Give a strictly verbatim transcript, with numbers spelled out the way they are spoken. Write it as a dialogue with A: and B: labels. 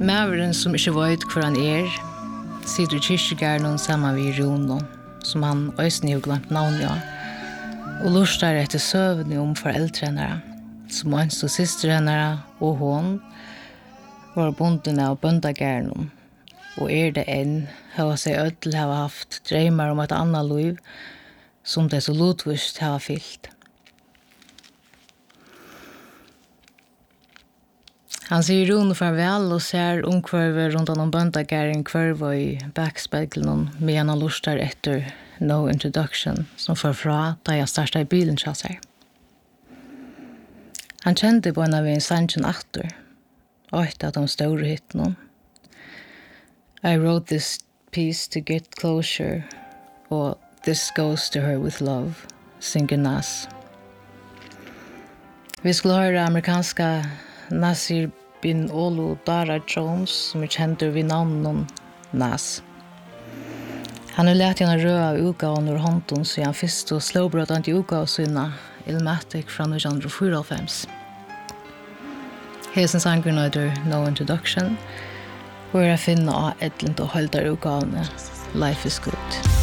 A: Mæveren som ikke vet hvor han er, sitter i kyrkjegärden sammen med Rono, som han øysen har glemt navnet av, og lustar etter søvende om foreldrene, som ønsker søstrene og hon var bondene av bøndagärden, og er det enn, har seg ødel har haft drømmer om et annet liv, som det så lotvist har fyllt. Han sier Rune farvel og ser omkvarver rundt om bøndagæren kvarver i backspegelen med han lustar etter No Introduction som får fra da jeg startet i bilen til seg. Han kjente på en av en sannsyn atter, og etter at de store hittene. I wrote this piece to get closure, og this goes to her with love, synger Nas. Vi skulle høre amerikanska Nasir bin Olu Dara Jones, som er kjent ved navnet Nas. Han har lært henne røde av utgaven ur hånden, så han først og slåbrødende i utgaven sine Ilmatic fra nitton fyrtiofem. Hesen sangen heter No Introduction, hvor jeg finner av Edlund og Holdar utgavene Life is Good.